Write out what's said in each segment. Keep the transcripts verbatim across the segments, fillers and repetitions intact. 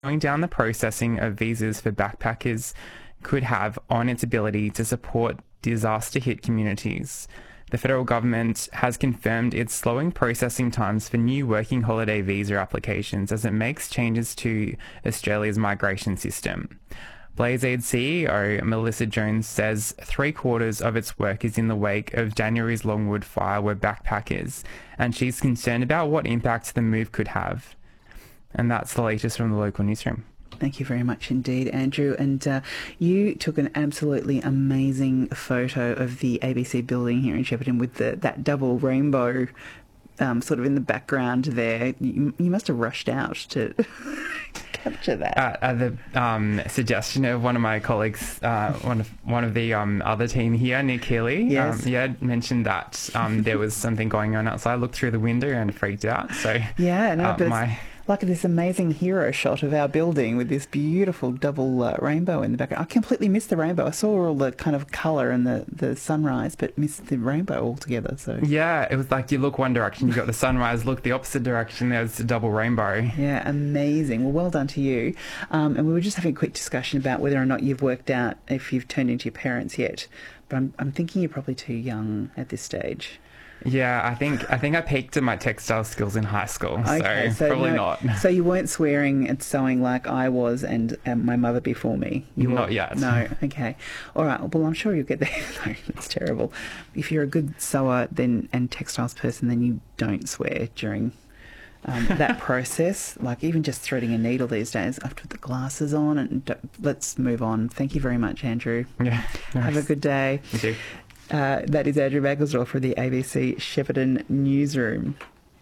Going down the processing of visas for backpackers could have on its ability to support disaster-hit communities. The federal government has confirmed it's slowing processing times for new working holiday visa applications as it makes changes to Australia's migration system. BlazeAid C E O Melissa Jones says three quarters of its work is in the wake of January's Longwood fire were backpackers, and she's concerned about what impact the move could have. And that's the latest from the local newsroom. Thank you very much indeed, Andrew. And uh, you took an absolutely amazing photo of the A B C building here in Shepparton with the, that double rainbow um, sort of in the background there. You, you must have rushed out to capture that. Uh, at the um, suggestion of one of my colleagues, uh, one of one of the um, other team here, Nick Healy, yes. um, yeah, mentioned that um, there was something going on outside. I looked through the window and freaked out. So yeah, no, uh, but my... it's like this amazing hero shot of our building with this beautiful double uh, rainbow in the background. I completely missed the rainbow. I saw all the kind of colour and the, the sunrise, but missed the rainbow altogether. So yeah, it was like you look one direction, you got the sunrise, look the opposite direction, there's a double rainbow. Yeah, amazing. Well, well done to you. Um, and we were just having a quick discussion about whether or not you've worked out if you've turned into your parents yet. But I'm, I'm thinking you're probably too young at this stage. Yeah, I think I think I peaked in my textile skills in high school, okay, so, so probably no, not. So you weren't swearing and sewing like I was and um, my mother before me? You not were, yet. No, okay. All right, well, I'm sure you'll get there. No, that's terrible. If you're a good sewer then and textiles person, then you don't swear during um, that process. Like even just threading a needle these days, I have to put the glasses on and don't, let's move on. Thank you very much, Andrew. Yeah, nice. Have a good day. You too. Uh, that is Andrew Bagelsdorf for the A B C Shepparton Newsroom.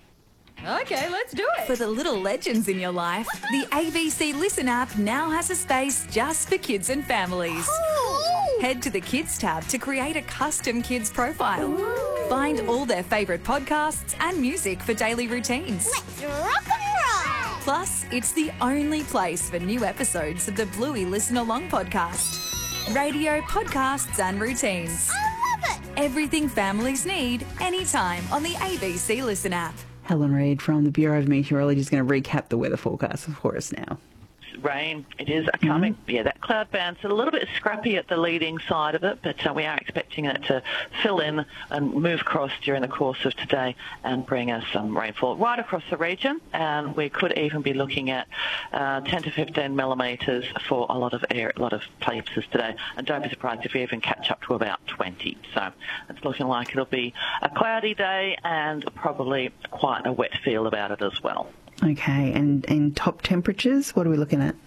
Okay, let's do it. For the little legends in your life, the A B C Listen app now has a space just for kids and families. Ooh. Head to the Kids tab to create a custom kids profile. Ooh. Find all their favourite podcasts and music for daily routines. Let's rock and roll. Plus, it's the only place for new episodes of the Bluey Listen Along podcast. Radio, podcasts and routines. Everything families need, anytime on the A B C Listen app. Helen Reid from the Bureau of Meteorology is going to recap the weather forecast for us now. Rain, it is coming. Mm-hmm. Yeah, that cloud band's a little bit scrappy at the leading side of it, but uh, we are expecting it to fill in and move across during the course of today and bring us some rainfall right across the region. And we could even be looking at uh, ten to fifteen millimetres for a lot of air, a lot of places today. And don't be surprised if we even catch up to about twenty. So it's looking like it'll be a cloudy day and probably quite a wet feel about it as well. Okay, and, and top temperatures, what are we looking at?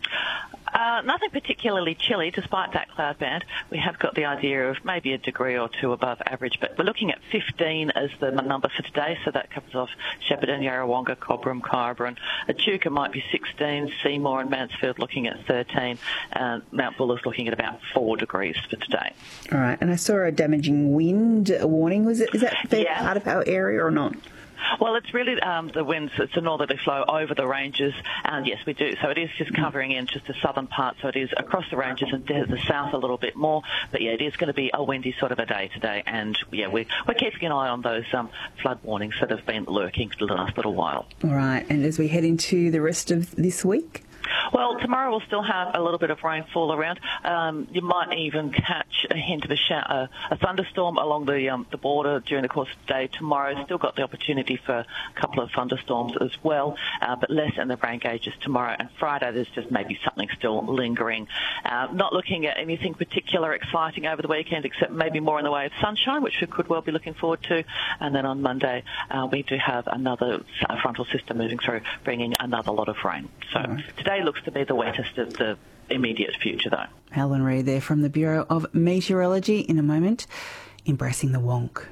Uh, nothing particularly chilly, despite that cloud band. We have got the idea of maybe a degree or two above average, but we're looking at fifteen as the number for today, so that covers off Shepparton, Yarrawonga, Cobram, Kyabram. Echuca might be sixteen, Seymour and Mansfield looking at thirteen, and Mount Buller's looking at about four degrees for today. All right, and I saw a damaging wind warning. Was it? Is that Yeah. part of our area or not? Well, it's really um, the winds, it's a northerly flow over the ranges, and yes, we do. So it is just covering in just the southern part, so it is across the ranges and to the south a little bit more. But yeah, it is going to be a windy sort of a day today, and yeah, we're, we're keeping an eye on those um, flood warnings that have been lurking for the last little while. All right, and as we head into the rest of this week? Well, tomorrow we'll still have a little bit of rainfall around. Um, you might even catch a hint of a, shower, a thunderstorm along the um, the border during the course of the day. Tomorrow, still got the opportunity for a couple of thunderstorms as well, uh, but less in the rain gauges tomorrow. And Friday, there's just maybe something still lingering. Uh, not looking at anything particular exciting over the weekend, except maybe more in the way of sunshine, which we could well be looking forward to. And then on Monday, uh, we do have another frontal system moving through, bringing another lot of rain. So right. Today looks to be the wettest of the immediate future, though. Helen Reid there from the Bureau of Meteorology. In a moment, embracing the wonk.